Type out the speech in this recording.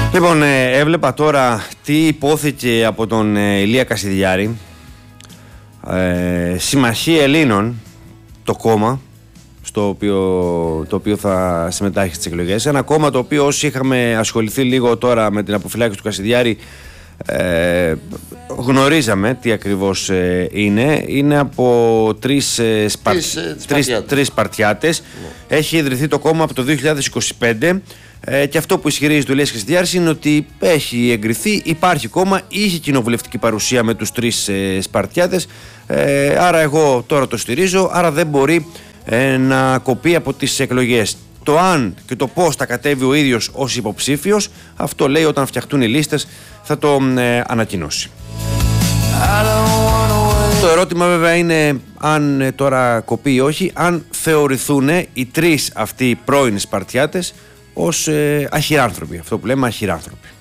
Λοιπόν, έβλεπα τώρα τι υπόθηκε από τον Ηλία Κασιδιάρη. Συμμαχία Ελλήνων, το κόμμα το οποίο θα συμμετάχει στις εκλογές. Ένα κόμμα το οποίο όσοι είχαμε ασχοληθεί λίγο τώρα με την αποφυλάκηση του Κασιδιάρη γνωρίζαμε τι ακριβώς είναι. Είναι από τρεις Σπαρτιάτες. Έχει ιδρυθεί το κόμμα από το 2025 και αυτό που ισχυρίζεται ο Ηλίας Κασιδιάρης είναι ότι έχει εγκριθεί, υπάρχει κόμμα, είχε κοινοβουλευτική παρουσία με τους τρεις Σπαρτιάτες, άρα εγώ τώρα το στηρίζω, άρα δεν μπορεί να κοπεί από τις εκλογές. Το αν και το πώς θα κατέβει ο ίδιος ως υποψήφιος, αυτό λέει όταν φτιαχτούν οι λίστες θα το ανακοινώσει. Το ερώτημα βέβαια είναι αν τώρα κοπεί ή όχι, αν θεωρηθούν οι τρεις αυτοί πρώην Σπαρτιάτες ως αχυράνθρωποι, αυτό που λέμε αχυράνθρωποι.